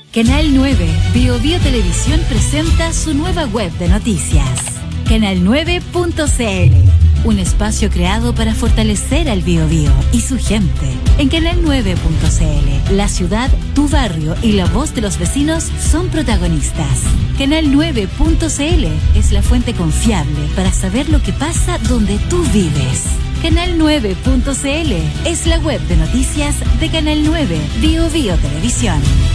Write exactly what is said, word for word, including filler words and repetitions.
Canal nueve, Bio Bio Televisión presenta su nueva web de noticias, canal nueve punto c l, un espacio creado para fortalecer al Bio Bio y su gente. En canal nueve punto c l, la ciudad, tu barrio y la voz de los vecinos son protagonistas. canal nueve punto c l es la fuente confiable para saber lo que pasa donde tú vives. canal nueve punto c l es la web de noticias de Canal nueve, Bio Bio Televisión.